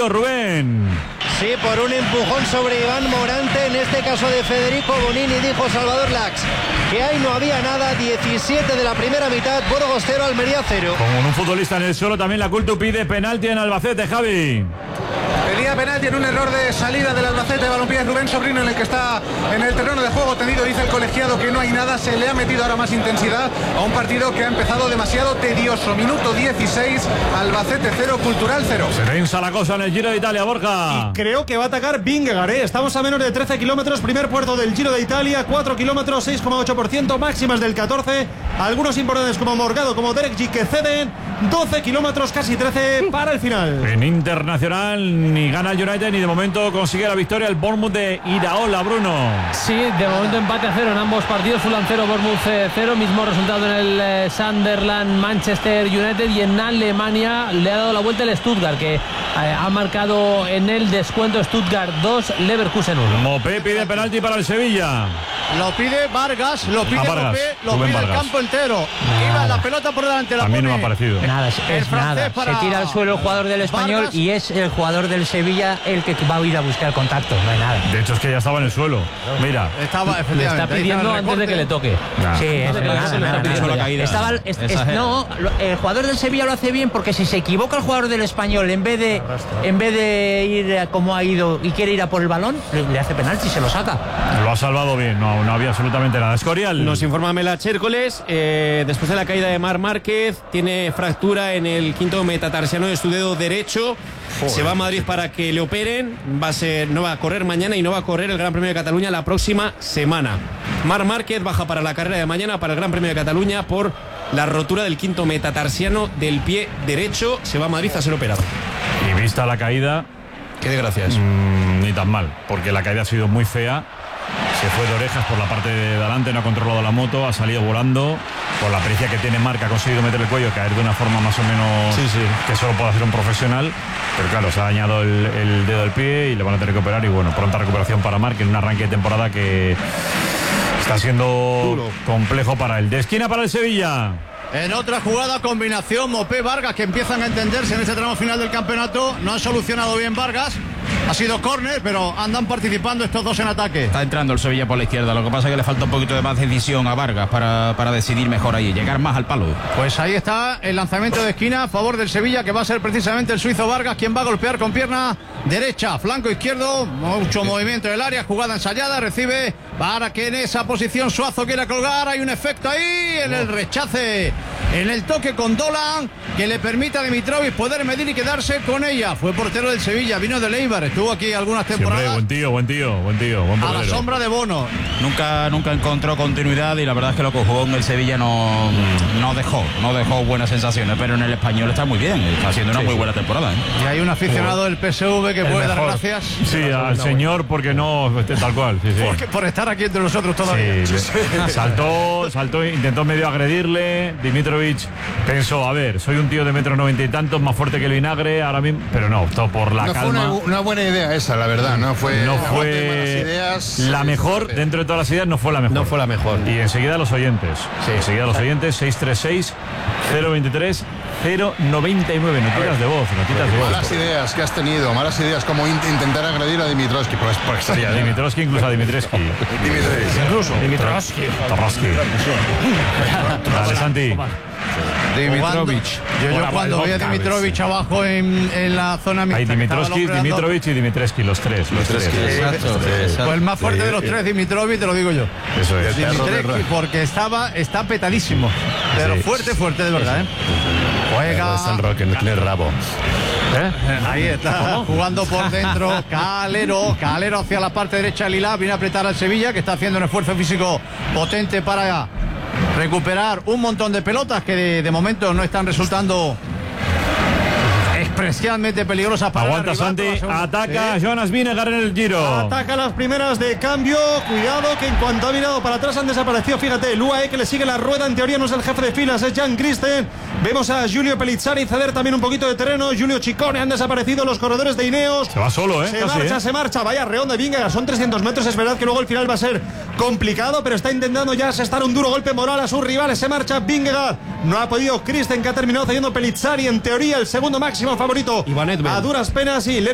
partido, Rubén. Sí, por un empujón sobre Iván Morante, en este caso de Federico Bonini, dijo Salvador Lax que ahí no había nada. 17 de la primera mitad, Burgos 0, Almería 0. Con un futbolista en el suelo, también la Cultu pide penalti en Albacete, Javi. Pedía penalti en un error de salida del Albacete de Balompié, Rubén Sobrino, en el que está en el terreno de juego tendido. Dice el colegiado que no hay nada, se le ha metido ahora más intensidad a un partido que ha empezado demasiado tedioso. Minuto 16, Albacete 0, Cultural 0. Se tensa la cosa en el Giro de Italia, Borja. Y creo que va a atacar Vingegaard, ¿eh? Estamos a menos de 13 kilómetros, primer puerto del Giro de Italia, 4 kilómetros, 6,8%, máximas del 14. Algunos importantes como Morgado, como Derek G, que ceden 12 kilómetros, casi 13 para el final. En internacional ni gana el United ni de momento consigue la victoria el Bournemouth de Iraola, Bruno. Sí, de momento empate a 0 en ambos partidos. Fulham 0, Bournemouth 0. Mismo resultado en el Sunderland, Manchester United. Y en Alemania le ha dado la vuelta el Stuttgart, que ha marcado en el descuento Stuttgart 2, Leverkusen 1. Mopé pide penalti para el Sevilla. Lo pide Vargas, lo pide Vargas, Mopé, lo Rubén pide Vargas. el campo entero. Iba la pelota por delante, la A mí pone. no me ha parecido. Nada, El es nada. francés para Se tira al suelo el jugador del Español Vargas. y es el jugador del Sevilla el que va a ir a buscar contacto. No hay nada. De hecho es que ya estaba en el suelo. Mira. Estaba, Le efectivamente, está ahí pidiendo el antes de recorte. que le toque. Nah. Sí, es No, nada, se le está pidiendo la caída. Estaba, no, el jugador del Sevilla lo hace bien, porque si se equivoca el jugador del Español, en vez de ir como ha ido y quiere ir a por el balón, le hace penalti y se lo saca. Lo ha salvado bien, no había absolutamente nada. Escorial. Nos informa Mela Chércoles, después de la caída de Marc Márquez, tiene fractura en el quinto metatarsiano de su dedo derecho. Se va a Madrid para que le operen. No va a correr mañana y no va a correr el Gran Premio de Cataluña la próxima semana. Marc Márquez baja para la carrera de mañana para el Gran Premio de Cataluña por la rotura del quinto metatarsiano del pie derecho. Se va a Madrid a ser operado. Y vista la caída, Qué desgracias. ni tan mal, porque la caída ha sido muy fea. Se fue de orejas por la parte de delante, no ha controlado la moto, ha salido volando. Por la pericia que tiene Marc, ha conseguido meter el cuello, caer de una forma más o menos que solo puede hacer un profesional. Pero claro, se ha dañado el dedo del pie y le van a tener que operar. Y bueno, pronta recuperación para Marc en un arranque de temporada que está siendo complejo para él. De esquina para el Sevilla. En otra jugada, combinación Mopé Vargas, que empiezan a entenderse en este tramo final del campeonato. No han solucionado bien Vargas. Ha sido córner, pero andan participando estos dos en ataque. Está entrando el Sevilla por la izquierda. Lo que pasa es que le falta un poquito de más decisión a Vargas para decidir mejor ahí, llegar más al palo. Pues ahí está el lanzamiento de esquina a favor del Sevilla, que va a ser precisamente el suizo Vargas quien va a golpear con pierna derecha, flanco izquierdo. Mucho movimiento del área, jugada ensayada, recibe para que en esa posición Suazo quiera colgar. Hay un efecto ahí en el rechace, en el toque con Dolan, que le permite a Dimitrovic poder medir y quedarse con ella. Fue portero del Sevilla, vino de Eibar, estuvo aquí algunas temporadas. Siempre, buen tío, buen a la portero. sombra de Bono. Nunca encontró continuidad y la verdad es que lo que jugó en el Sevilla no dejó buenas sensaciones, pero en el Español está muy bien, está haciendo una muy buena temporada. Y hay un aficionado del PSV que puede dar gracias. Sí, al señor porque no, tal cual. Sí. Por estar aquí entre nosotros todavía. Sí, saltó, intentó medio agredirle. Dimitrovic pensó, a ver, soy un tío de 1,90 y tantos, más fuerte que el vinagre, ahora mismo, pero no, optó por la calma. Fue una buena idea esa, la verdad. No fue la mejor, dentro de todas las ideas no fue la mejor. No fue la mejor. Y enseguida los oyentes. Enseguida los oyentes, 636-023-099. Notitas de voz. Malas ideas que has tenido, malas ideas como intentar agredir a Dimitrovski. Por estaría Dimitrovski, incluso a Dimitrescu. Dimitrovski. Dale, Santi. Dimitrovic. Yo cuando vi a Dimitrovic abajo en la zona mixta. Hay Dimitrovic y Dimitrescu, los tres. Exacto. Pues el más fuerte de los tres, Dimitrovic, te lo digo yo. Eso es. Dimitrescu, porque está petadísimo. Pero fuerte, de verdad, ¿eh? Juega. San Roque no tiene rabo. Ahí está, jugando por dentro. Calero hacia la parte derecha. Lila viene a apretar al Sevilla, que está haciendo un esfuerzo físico potente para recuperar un montón de pelotas que de momento no están resultando especialmente peligrosas para aguanta Santi, ataca Jonas Vingegaard en el Giro. Ataca las primeras de cambio. Cuidado que en cuanto ha mirado para atrás han desaparecido. Fíjate, el UAE que le sigue la rueda. En teoría no es el jefe de filas, es Jan Christen. Vemos a Giulio Pellizzari ceder también un poquito de terreno. Giulio Ciccone, han desaparecido los corredores de Ineos. Se va solo, Se marcha. Vaya reón de Vingegaard. Son 300 metros. Es verdad que luego el final va a ser complicado, pero está intentando ya asestar un duro golpe moral a sus rivales. Se marcha Vingegaard. No ha podido Christen, que ha terminado cediendo Pellizzari. En teoría el segundo máximo favorito. A duras penas y